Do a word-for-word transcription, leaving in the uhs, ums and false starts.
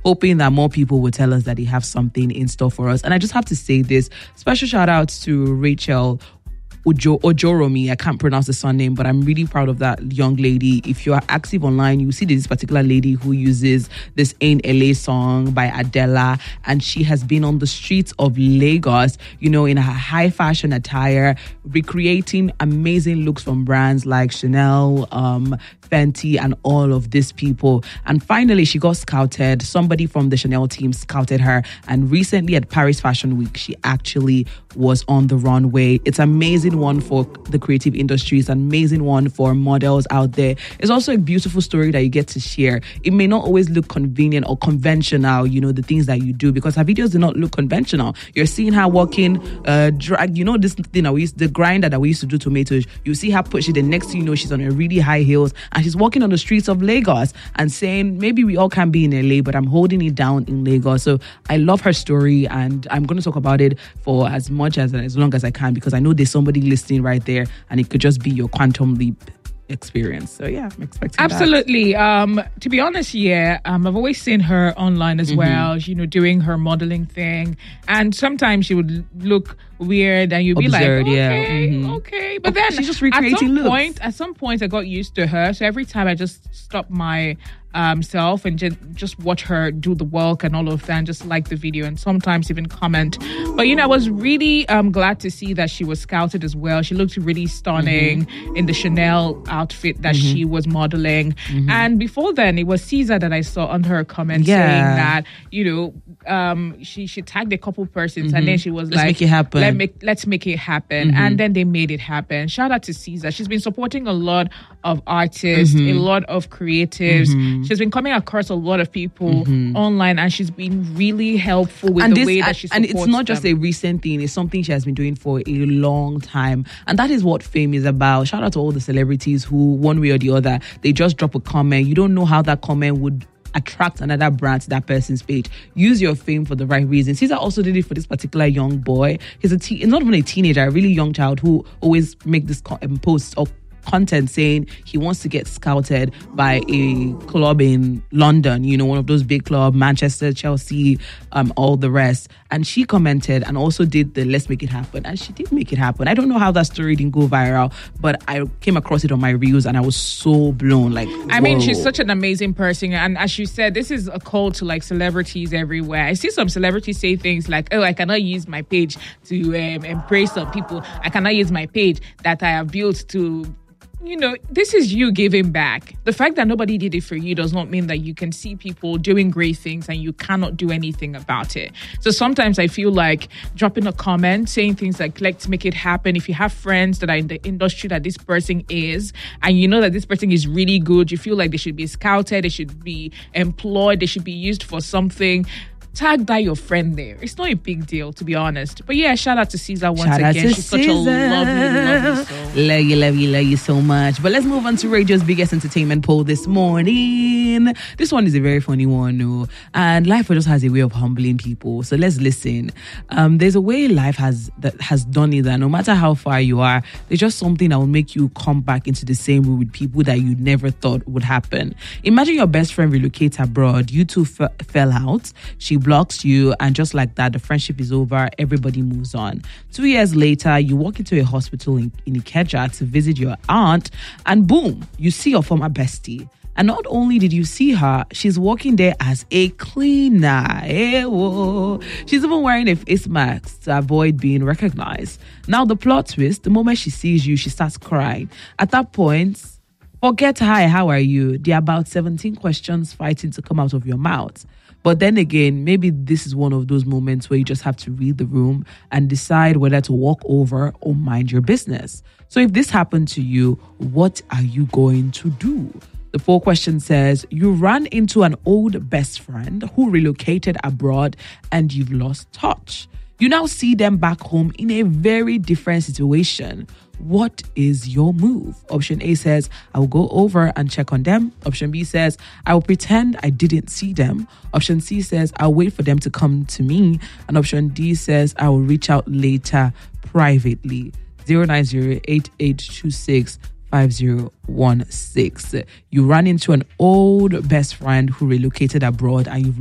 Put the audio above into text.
hoping that more people will tell us that they have something in store for us. And I just have to say this, special shout out to Rachel Ojo, Ojoromi. I can't pronounce the surname, but I'm really proud of that young lady. If you are active online, you see this particular lady who uses this Ain L A song by Adela, and she has been on the streets of Lagos, you know, in her high fashion attire, recreating amazing looks from brands like Chanel, um, Fenty, and all of these people. And finally, she got scouted. Somebody from the Chanel team scouted her, and recently at Paris Fashion Week, she actually was on the runway. It's amazing one for the creative industry. It's an amazing one for models out there. It's also a beautiful story that you get to share. It may not always look convenient or conventional, you know, the things that you do, because her videos do not look conventional. You're seeing her walking, uh, drag, you know, this thing that we used, the grinder that we used to do tomatoes. You see her push it, the next thing you know, she's on a really high heels and she's walking on the streets of Lagos and saying, maybe we all can be in L A, but I'm holding it down in Lagos. So I love her story, and I'm going to talk about it for as much as as long as I can, because I know there's somebody listening right there and it could just be your quantum leap experience. So yeah, I'm expecting absolutely that. Um to be honest, yeah, um I've always seen her online as mm-hmm. well, you know, doing her modeling thing, and sometimes she would look weird and you'd be Observed, like, okay, yeah. mm-hmm. okay, but okay, then she's just recreating at some looks. point at some point I got used to her, so every time I just stopped my um self and just just watch her do the work and all of that, and just like the video and sometimes even comment. But you know, I was really um glad to see that she was scouted as well. She looked really stunning mm-hmm. in the Chanel outfit that mm-hmm. she was modeling. Mm-hmm. And before then, it was Caesar that I saw on her comment yeah. saying that, you know, um she she tagged a couple persons mm-hmm. and then she was let's like, make it happen. Let make let's make it happen. Mm-hmm. And then they made it happen. Shout out to Caesar. She's been supporting a lot of artists, mm-hmm. a lot of creatives. Mm-hmm. She's been coming across a lot of people mm-hmm. online, and she's been really helpful with and the this, way that she supports and it's not just them. a recent thing, it's something she has been doing for a long time, and that is what fame is about. Shout out to all the celebrities who, one way or the other, they just drop a comment. You don't know how that comment would attract another brand to that person's page. Use your fame for the right reasons. Caesar also did it for this particular young boy. He's a te- not even a teenager, a really young child who always make this co- um, posts or content saying he wants to get scouted by a club in London, you know, one of those big clubs, Manchester, Chelsea, um, all the rest. And she commented and also did the let's make it happen. And she did make it happen. I don't know how that story didn't go viral, but I came across it on my reels and I was so blown. Like, I whoa. mean, she's such an amazing person. And as you said, this is a call to like celebrities everywhere. I see some celebrities say things like, oh, I cannot use my page to um, embrace some people. I cannot use my page that I have built to, you know, this is you giving back. The fact that nobody did it for you does not mean that you can see people doing great things and you cannot do anything about it. So sometimes I feel like dropping a comment, saying things like, let's make it happen. If you have friends that are in the industry that this person is, and you know that this person is really good, you feel like they should be scouted, they should be employed, they should be used for something, tag that your friend there. It's not a big deal, to be honest. But yeah, shout out to Caesar once shout again. She's Caesar. Such a lovely, lovely soul. Love you, love you, love you so much. But let's move on to Radio's biggest entertainment poll this morning. This one is a very funny one, no? And life just has a way of humbling people. So let's listen. Um, there's a way life has that has done it that no matter how far you are, there's just something that will make you come back into the same room with people that you never thought would happen. Imagine your best friend relocates abroad. You two f- fell out. She blocks you, and just like that, the friendship is over. Everybody moves on. Two years later, you walk into a hospital in, in Ikeja to visit your aunt, and boom, you see your former bestie. And not only did you see her, she's working there as a cleaner. Hey, whoa. She's even wearing a face mask to avoid being recognized. Now, the plot twist, the moment she sees you, she starts crying. At that point, forget hi, how are you? There are about seventeen questions fighting to come out of your mouth. But then again, maybe this is one of those moments where you just have to read the room and decide whether to walk over or mind your business. So if this happened to you, what are you going to do? The poll question says, you ran into an old best friend who relocated abroad and you've lost touch. You now see them back home in a very different situation. What is your move? Option A says, I will go over and check on them. Option B says, I will pretend I didn't see them. Option C says, I'll wait for them to come to me. And option D says, I will reach out later privately. zero nine zero eight eight two six five zero one six. You ran into an old best friend who relocated abroad and you've